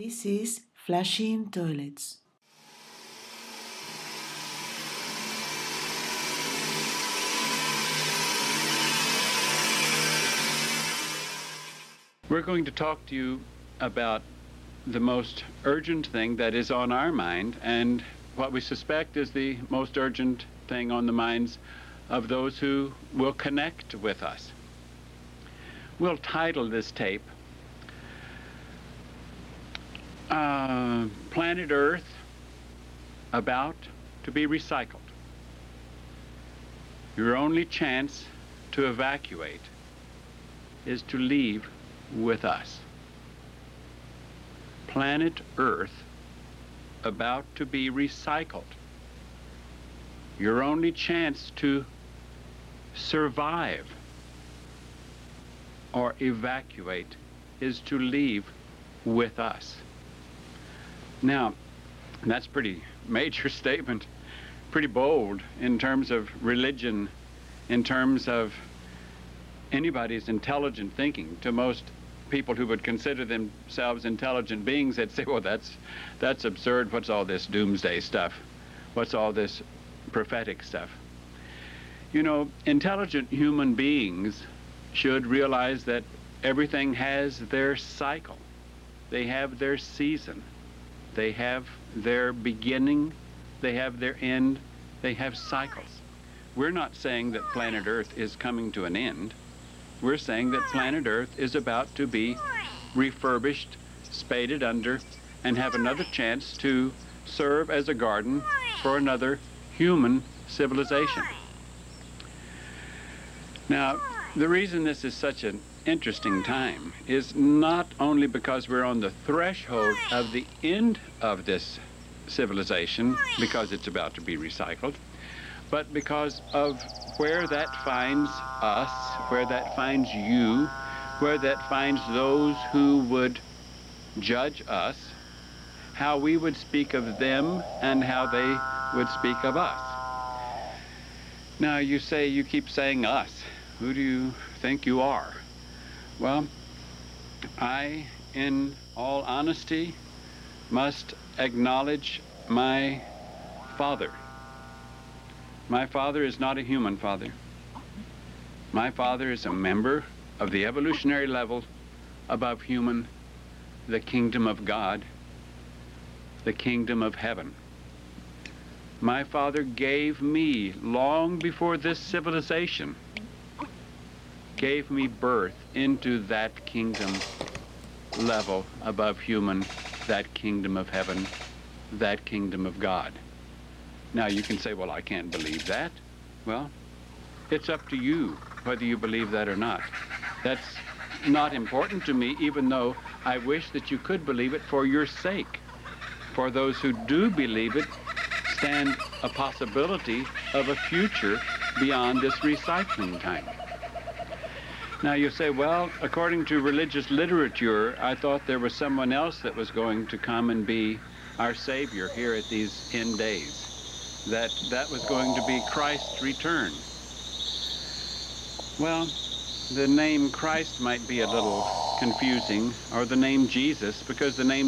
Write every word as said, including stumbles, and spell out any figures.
This is Flushing Toilets. We're going to talk to you about the most urgent thing that is on our mind, and what we suspect is the most urgent thing on the minds of those who will connect with us. We'll title this tape uh, Planet Earth About to be Recycled. Your only chance to evacuate is to leave with us. Planet Earth about to be recycled. Your only chance to survive or evacuate is to leave with us. Now, that's a pretty major statement, pretty bold in terms of religion, in terms of anybody's intelligent thinking. To most people who would consider themselves intelligent beings, they'd say, well, that's that's absurd. What's all this doomsday stuff? What's all this prophetic stuff? You know, intelligent human beings should realize that everything has their cycle. They have their season. They have their beginning. They have their end. They have cycles. We're not saying that planet Earth is coming to an end. We're saying that planet Earth is about to be refurbished, spaded under, and have another chance to serve as a garden for another human civilization. Now, the reason this is such an interesting time is not only because we're on the threshold of the end of this civilization, because it's about to be recycled, but because of where that finds us, where that finds you, where that finds those who would judge us, how we would speak of them and how they would speak of us. Now, you say, you keep saying us. Who do you think you are? Well, I, in all honesty, must acknowledge my father. My father is not a human father. My father is a member of the evolutionary level above human, the kingdom of God, the kingdom of heaven. My father gave me, long before this civilization, gave me birth into that kingdom level above human, that kingdom of heaven, that kingdom of God. Now you can say, well, I can't believe that. Well, it's up to you whether you believe that or not. That's not important to me, even though I wish that you could believe it for your sake. For those who do believe it, stand a possibility of a future beyond this recycling time. Now you say, well, according to religious literature, I thought there was someone else that was going to come and be our Savior here at these end days, that that was going to be Christ's return. Well, the name Christ might be a little confusing, or the name Jesus, because the name